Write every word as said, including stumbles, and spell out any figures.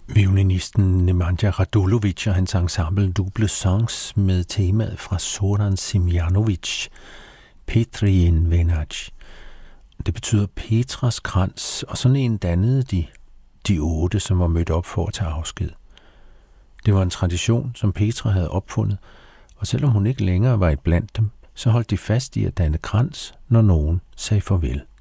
Violinisten Nemanja Radulovic og hans ensemble Double Songs med temaet fra Zoran Simjanovic, Petriin venaj. Det betyder Petras krans, og sådan en dannede de, de otte, som var mødt op for at tage afsked. Det var en tradition, som Petra havde opfundet, og selvom hun ikke længere var et blandt dem, så holdt de fast i at danne krans, når nogen sagde farvel.